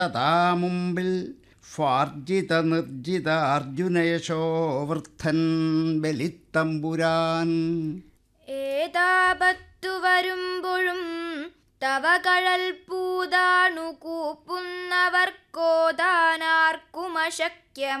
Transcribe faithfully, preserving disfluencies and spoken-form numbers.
തഥാ മുമ്പിൽ ഫാർജിത നിർജിത അർജുനയശോ വൃദ്ധൻ ബലിത്തമ്പുരാൻ. ഏതാപത്തു വരുമ്പോഴും തവ കഴൽ പൂതാണു കൂപ്പുന്നവർക്കോതാനാർക്കുമശക്യം.